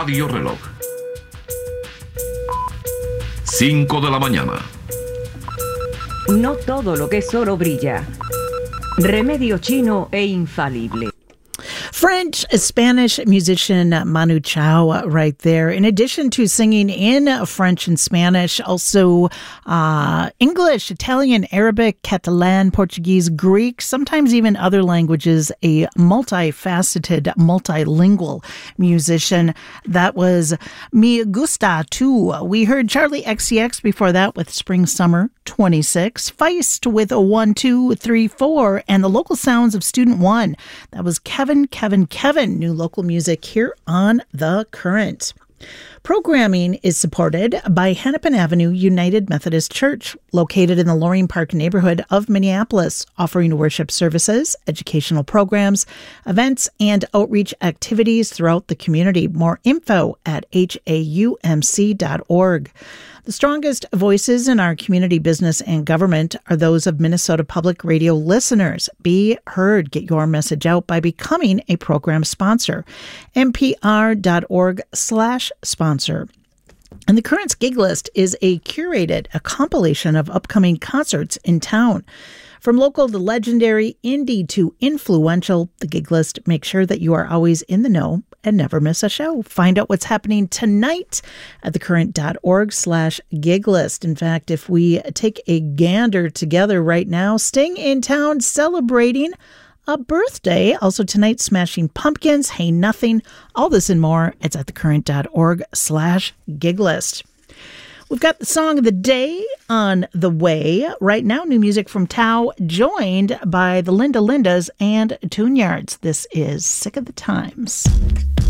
Radio Reloj. 5 de la mañana. No todo lo que es oro brilla. Remedio chino e infalible. French, Spanish musician Manu Chao right there. In addition to singing in French and Spanish, also English, Italian, Arabic, Catalan, Portuguese, Greek, sometimes even other languages, a multifaceted, multilingual musician. That was Me Gusta Tu. We heard Charlie XCX before that with Spring Summer 26, Feist with a 1, 2, 3, 4, and the local sounds of Student One. That was Kevin, new local music here on The Current. Programming is supported by Hennepin Avenue United Methodist Church, located in the Loring Park neighborhood of Minneapolis, offering worship services, educational programs, events, and outreach activities throughout the community. More info at haumc.org. The strongest voices in our community, business, and government are those of Minnesota Public Radio listeners. Be heard. Get your message out by becoming a program sponsor. npr.org/sponsor. And the Current's Gig List is a compilation of upcoming concerts in town. From local to legendary, indie to influential, the Gig List makes sure that you are always in the know and never miss a show. Find out what's happening tonight at thecurrent.org/giglist. In fact, if we take a gander together right now, Sting in town celebrating a birthday. Also tonight, Smashing Pumpkins, Hey Nothing, all this and more. It's at thecurrent.org/giglist. We've got the song of the day on the way. Right now, new music from Tao, joined by the Linda Lindas and Tune Yards. This is Sick of the Times.